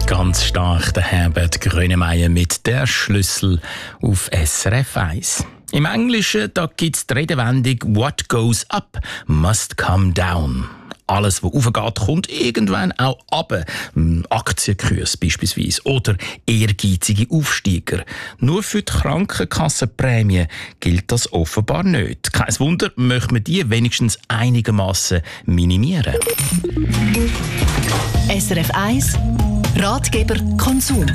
Ganz stark der Herbert Grönemeyer mit der Schlüssel auf SRF 1. Im Englischen gibt es die Redewendung «What goes up must come down». Alles, was aufgeht, kommt irgendwann auch runter. Aktienkurs beispielsweise oder ehrgeizige Aufsteiger. Nur für die Krankenkassenprämie gilt das offenbar nicht. Kein Wunder, möchte man die wenigstens einigermaßen minimieren. SRF 1 Ratgeber Konsum.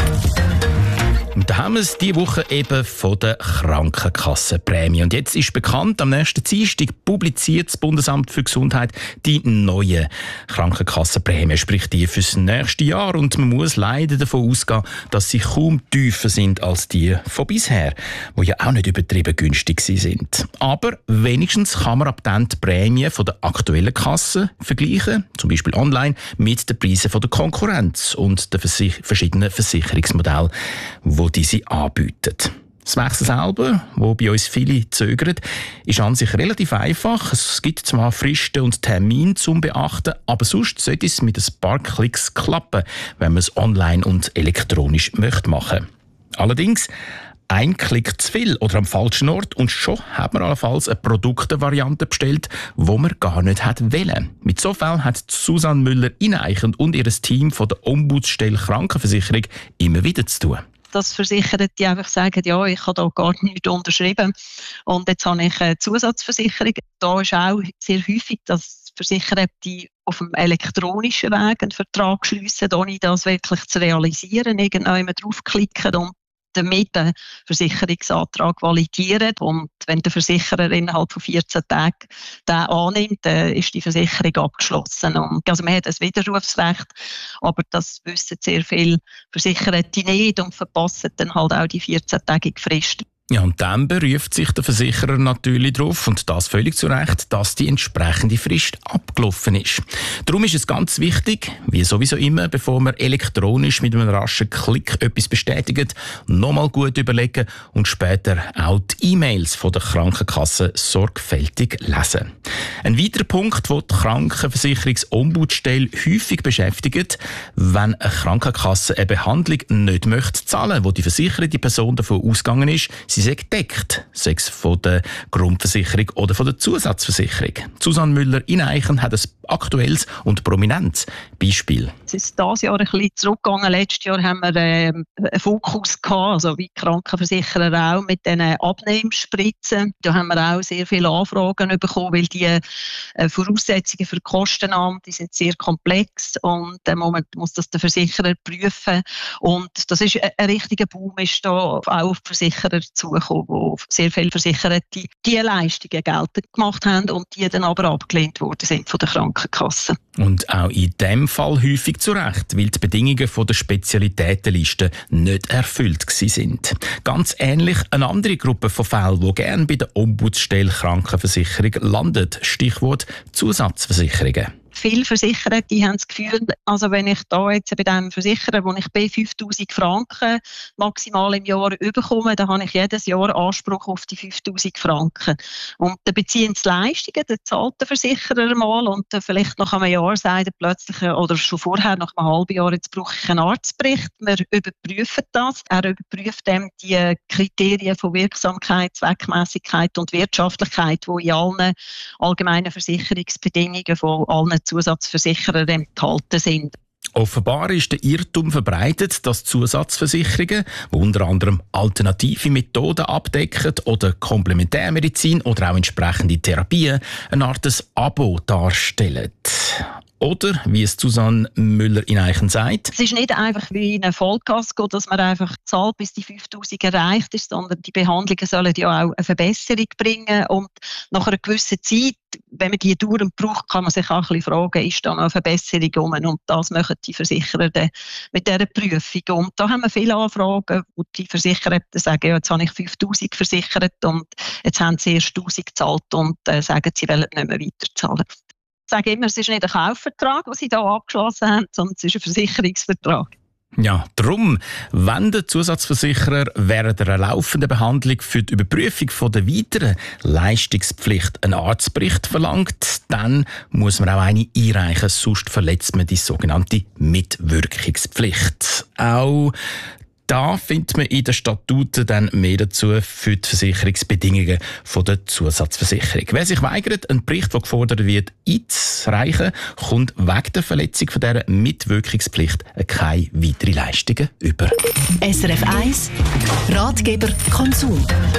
Und da haben wir es diese Woche eben von der Krankenkassenprämie. Und jetzt ist bekannt, am nächsten Dienstag publiziert das Bundesamt für Gesundheit die neue Krankenkassenprämie, sprich die fürs nächste Jahr. Und man muss leider davon ausgehen, dass sie kaum tiefer sind als die von bisher, die ja auch nicht übertrieben günstig sind. Aber wenigstens kann man ab dann die Prämie von der aktuellen Kasse vergleichen, zum Beispiel online, mit den Preisen von der Konkurrenz und den verschiedenen Versicherungsmodellen, die diese anbieten. Das Wechsel selber, wo bei uns viele zögern, ist an sich relativ einfach. Es gibt zwar Fristen und Termine zum Beachten, aber sonst sollte es mit ein paar Klicks klappen, wenn man es online und elektronisch machen möchte. Allerdings, ein Klick zu viel oder am falschen Ort und schon hat man allenfalls eine Produktvariante bestellt, die man gar nicht wollte. Mit so Fällen hat Susanne Müller-Ineichen und ihr Team von der Ombudsstelle Krankenversicherung immer wieder zu tun. Dass Versicherte einfach sagen, ja, ich habe da gar nichts unterschrieben und jetzt habe ich eine Zusatzversicherung. Da ist auch sehr häufig, dass Versicherte auf dem elektronischen Weg einen Vertrag schliessen, ohne das wirklich zu realisieren, irgendjemand draufklicken und damit den Versicherungsantrag validieren. Und wenn der Versicherer innerhalb von 14 Tagen den annimmt, dann ist die Versicherung abgeschlossen. Und also man hat ein Widerrufsrecht, aber das wissen sehr viele Versicherte nicht und verpassen dann halt auch die 14-tägige Frist. Ja, und dann beruft sich der Versicherer natürlich darauf, und das völlig zu Recht, dass die entsprechende Frist abgelaufen ist. Darum ist es ganz wichtig, wie sowieso immer, bevor man elektronisch mit einem raschen Klick etwas bestätigt, nochmal gut überlegen und später auch die E-Mails von der Krankenkasse sorgfältig lesen. Ein weiterer Punkt, den die Krankenversicherungsombudsstelle häufig beschäftigt, wenn eine Krankenkasse eine Behandlung nicht möchte zahlen, wo die versicherte Person davon ausgegangen ist, sie sei gedeckt, sei es von der Grundversicherung oder von der Zusatzversicherung. Susanne Müller-Ineichen hat ein aktuelles und prominentes Beispiel. Es ist dieses Jahr ein bisschen zurückgegangen. Letztes Jahr haben wir einen Fokus gehabt, also wie die Krankenversicherer auch, mit diesen Abnehmspritzen. Da haben wir auch sehr viele Anfragen bekommen, weil die Voraussetzungen für die Kostennahme, die sind sehr komplex und im Moment muss das der Versicherer prüfen. Und das ist ein richtiger Boom, ist da auch auf die Versicherer zugekommen, wo sehr viele Versicherte die Leistungen geltend gemacht haben und die dann aber abgelehnt worden sind von der Krankenkasse. Und auch in diesem Fall häufig zu Recht, weil die Bedingungen von der Spezialitätenliste nicht erfüllt sind. Ganz ähnlich eine andere Gruppe von Fällen, die gerne bei der Ombudsstelle Krankenversicherung landet. Stichwort Zusatzversicherungen. Viele Versicherte haben das Gefühl, also wenn ich da jetzt bei diesem Versicherer, wo ich bei 5'000 Franken maximal im Jahr bekomme, dann habe ich jedes Jahr Anspruch auf die 5'000 Franken. Und dann beziehen sie Leistungen, dann zahlt der Versicherer mal und dann vielleicht nach einem Jahr sagt er plötzlich, oder schon vorher, nach einem halben Jahr, jetzt brauche ich einen Arztbericht. Wir überprüfen das. Er überprüft dann die Kriterien von Wirksamkeit, Zweckmässigkeit und Wirtschaftlichkeit, die in allen allgemeinen Versicherungsbedingungen von allen Zusatzversicherer enthalten sind. Offenbar ist der Irrtum verbreitet, dass Zusatzversicherungen, die unter anderem alternative Methoden abdecken oder Komplementärmedizin oder auch entsprechende Therapien, eine Art Abo darstellen. Oder, wie es Susanne Müller-Ineichen sagt: Es ist nicht einfach wie in einem Vollkasko, dass man einfach zahlt, bis die 5'000 erreicht ist, sondern die Behandlungen sollen ja auch eine Verbesserung bringen. Und nach einer gewissen Zeit, wenn man die dauernd braucht, kann man sich auch ein bisschen fragen, ist da noch eine Verbesserung rum? Und das machen die Versicherer dann mit dieser Prüfung. Und da haben wir viele Anfragen, wo die Versicherer sagen, ja, jetzt habe ich 5'000 versichert und jetzt haben sie erst 1'000 gezahlt und sagen, sie wollen nicht mehr weiterzahlen. Ich sage immer, es ist nicht ein Kaufvertrag, den sie hier abgeschlossen haben, sondern es ist ein Versicherungsvertrag. Ja, darum, wenn der Zusatzversicherer während einer laufenden Behandlung für die Überprüfung von der weiteren Leistungspflicht einen Arztbericht verlangt, dann muss man auch eine einreichen, sonst verletzt man die sogenannte Mitwirkungspflicht. Auch da findet man in den Statuten dann mehr dazu für die Versicherungsbedingungen der Zusatzversicherung. Wer sich weigert, einen Bericht, der gefordert wird, einzureichen, kommt wegen der Verletzung von dieser Mitwirkungspflicht keine weiteren Leistungen über. SRF 1 Ratgeber Konsum.